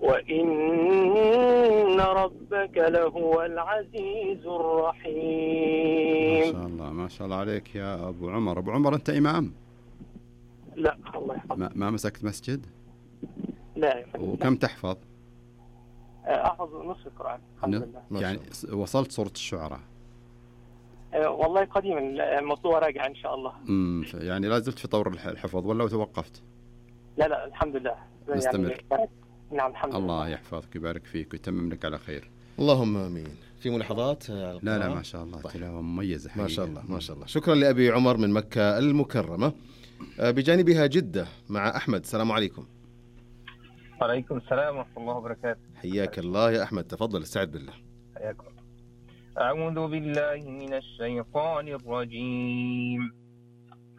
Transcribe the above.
وإن ربك لهو العزيز ما الرحيم. شاء الله ما شاء الله عليك يا أبو عمر. أبو عمر أنت إمام؟ لا الله يحفظك. ما مسكت مسجد؟ لا يا فندم. وكم تحفظ؟ أحفظ نصف القرآن الحمد لله. يعني وصلت سورة الشعراء؟ والله قديما الموضوع راجع إن شاء الله. يعني لا زلت في طور الحفظ ولا توقفت؟ لا الحمد لله. مستمر. يعني نعم الحمد لله. الله يحفظك ويبارك فيك ويتمم لك على خير. اللهم آمين. في ملاحظات؟ لا ما شاء الله. طيب. تلاوة مميزة حقيقة. ما شاء الله ما شاء الله. شكرا لأبي عمر من مكة المكرمة. بجانبها جدة مع أحمد. السلام عليكم. وعليكم السلام ورحمة الله وبركاته. حياك الله يا أحمد، تفضل استعد بالله. حياكم. أعوذ بالله من الشيطان الرجيم.